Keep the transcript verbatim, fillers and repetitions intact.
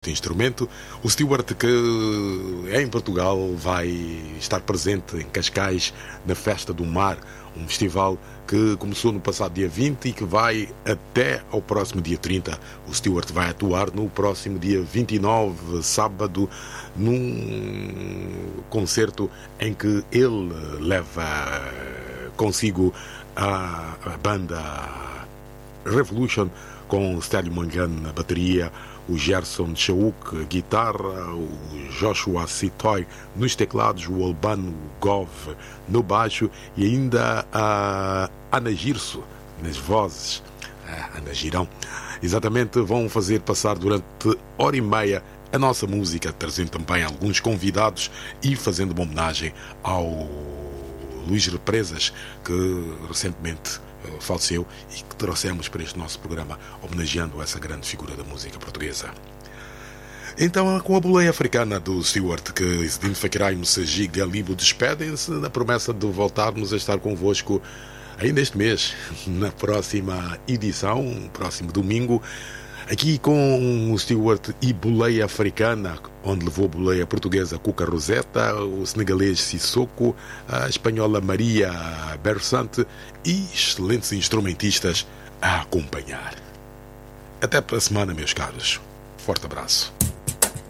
este instrumento. O Stewart, que é em Portugal, vai estar presente em Cascais na Festa do Mar, um festival que começou no passado dia vinte e que vai até ao próximo dia trinta. O Stewart vai atuar no próximo dia vinte e nove, sábado, num concerto em que ele leva consigo a, a banda Revolution, com Stélio Mangan na bateria, o Gerson Chauk guitarra, o Joshua Sitoy nos teclados, o Albano Gov no baixo e ainda a Ana Girso nas vozes. A Ana Girão. Exatamente, vão fazer passar durante hora e meia a nossa música, trazendo também alguns convidados e fazendo uma homenagem ao Luís Represas, que recentemente faleceu e que trouxemos para este nosso programa, homenageando essa grande figura da música portuguesa. Então, com a boleia africana do Stewart, que Isidine Fakirá e Moussagi Galibo despedem-se na promessa de voltarmos a estar convosco ainda este mês, na próxima edição, próximo domingo, aqui com o Stewart e boleia africana, onde levou a boleia portuguesa Cuca Roseta, o senegalês Sissoko, a espanhola Maria Bersante e excelentes instrumentistas a acompanhar. Até para a semana, meus caros. Forte abraço.